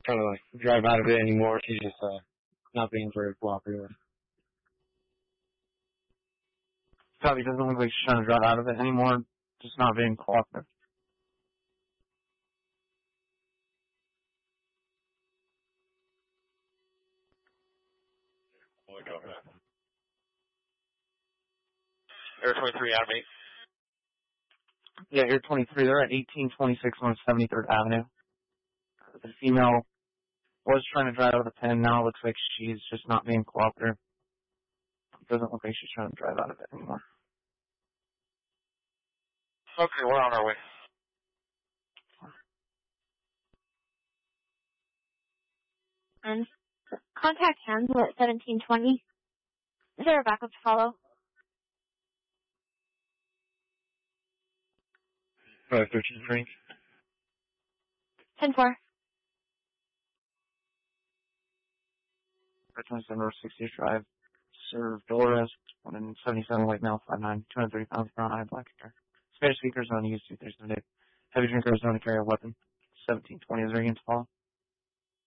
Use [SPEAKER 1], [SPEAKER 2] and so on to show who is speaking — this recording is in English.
[SPEAKER 1] trying to like drive out of it anymore. She's just not being very cooperative.
[SPEAKER 2] Probably doesn't look like she's trying to drive out of it anymore. Just not being cooperative.
[SPEAKER 3] Air 23 out of 8.
[SPEAKER 2] Yeah, Air 23. They're at 1826 North 73rd Avenue. The female was trying to drive out of the pen. Now it looks like she's just not being cooperative. It doesn't look like she's trying to drive out of it anymore.
[SPEAKER 3] Okay, we're on our way.
[SPEAKER 4] And contact Hansel at 1720. Is there a backup to follow?
[SPEAKER 1] 13-3.
[SPEAKER 4] 10-4.
[SPEAKER 2] 27 North 60th Drive. Serve Dolores, 177 white male, 5'9", 230 pounds, brown eye, black hair. Spanish speakers on use 2 Thursday. Heavy drinker is known to carry a weapon. 1720 is ringing to follow.